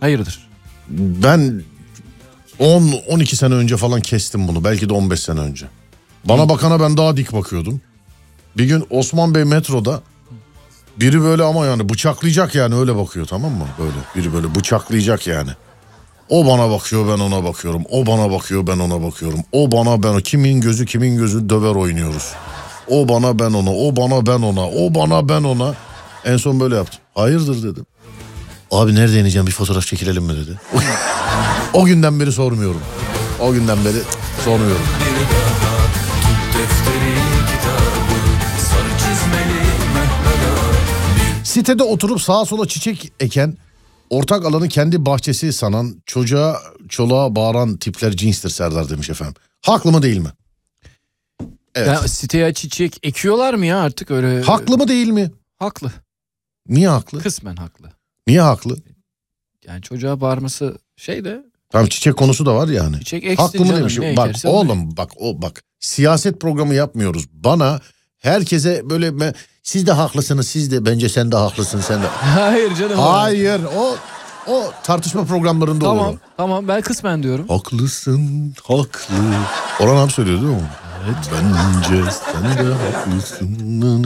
Hayırdır? Ben 10-12 sene önce falan kestim bunu. Belki de 15 sene önce. Bana bakana ben daha dik bakıyordum. Bir gün Osman Bey metroda biri böyle ama yani bıçaklayacak yani öyle bakıyor, tamam mı? Böyle biri böyle bıçaklayacak yani. O bana bakıyor, ben ona bakıyorum. O bana bakıyor, ben ona bakıyorum. O bana, ben o. Kimin gözü döver oynuyoruz. O bana, ben ona. O bana, ben ona. O bana, ben ona. En son böyle yaptım. Hayırdır dedim. Abi nerede ineceğim, bir fotoğraf çekilelim mi dedi. O günden beri sormuyorum. O günden beri sormuyorum. Sitede oturup sağa sola çiçek eken, ortak alanı kendi bahçesi sanan, çoluğa bağıran tipler cinstir Serdar demiş efendim. Haklı mı değil mi? Evet. Ya siteye çiçek ekiyorlar mı ya artık öyle? Haklı mı değil mi? Haklı. Niye haklı? Kısmen haklı. Niye haklı? Yani çocuğa bağırması şey de. Tam çiçek konusu da var yani. Çiçek eksin haklı mı canım, demiş. ne Bak ekerse oğlum bak siyaset programı yapmıyoruz. Bana herkese böyle siz de haklısınız, siz de, bence sen de haklısın, sen de. Hayır canım. Hayır, o tartışma programlarında olur. Tamam ben kısmen diyorum. Haklısın, haklı. Orhan abi söylüyor değil mi? Evet. Bence sen de haklısın.